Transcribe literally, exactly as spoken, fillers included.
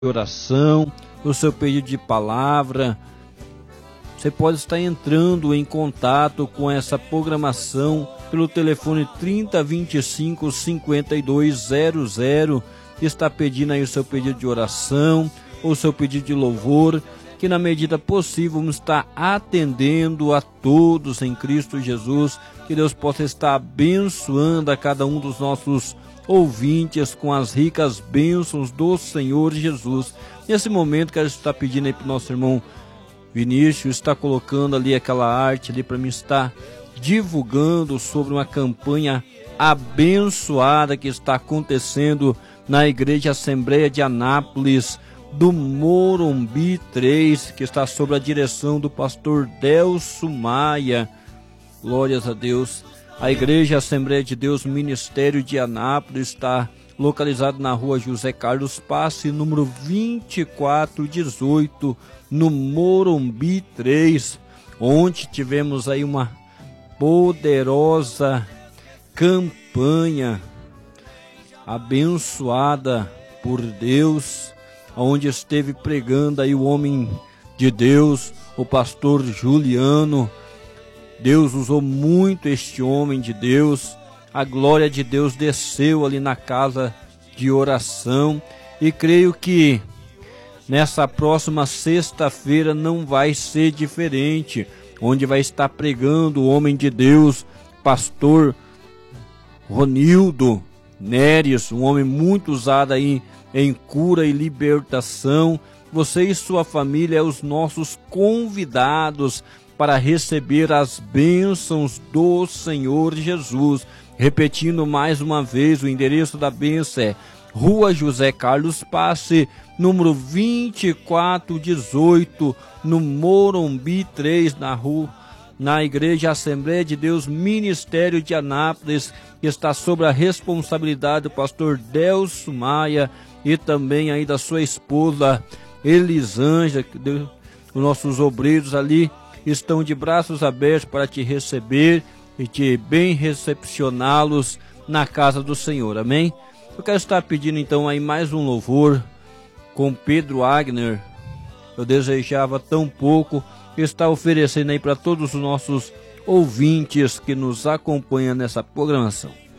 oração, o seu pedido de palavra. Você pode estar entrando em contato com essa programação pelo telefone trinta, vinte e cinco, cinquenta e dois zero zero, que está pedindo aí o seu pedido de oração ou o seu pedido de louvor, que na medida possível vamos estar atendendo a todos em Cristo Jesus. Que Deus possa estar abençoando a cada um dos nossos ouvintes com as ricas bênçãos do Senhor Jesus. Nesse momento, quero estar pedindo aí para o nosso irmão Vinícius, está colocando ali aquela arte ali para mim estar divulgando sobre uma campanha abençoada que está acontecendo na Igreja Assembleia de Anápolis do Morumbi três, que está sob a direção do pastor Delcio Maia. Glórias a Deus. A Igreja Assembleia de Deus Ministério de Anápolis está localizado na rua José Carlos Passe, número vinte e quatro dezoito, no Morumbi três, onde tivemos aí uma poderosa campanha abençoada por Deus, onde esteve pregando aí o homem de Deus, o pastor Juliano. Deus usou muito este homem de Deus, a glória de Deus desceu ali na casa de oração, e creio que nessa próxima sexta-feira não vai ser diferente, onde vai estar pregando o homem de Deus, pastor Ronildo Neres, um homem muito usado aí em cura e libertação. Você e sua família é os nossos convidados para receber as bênçãos do Senhor Jesus. Repetindo mais uma vez, o endereço da bênção é Rua José Carlos Passe, número vinte e quatro dezoito, no Morumbi três, na rua, na Igreja Assembleia de Deus Ministério de Anápolis, que está sob a responsabilidade do pastor Delcio Maia e também aí da sua esposa Elisângela. Os nossos obreiros ali estão de braços abertos para te receber e te bem recepcioná-los na casa do Senhor, amém? Eu quero estar pedindo então aí mais um louvor com Pedro Agner. Eu desejava tão pouco estar oferecendo aí para todos os nossos ouvintes que nos acompanham nessa programação.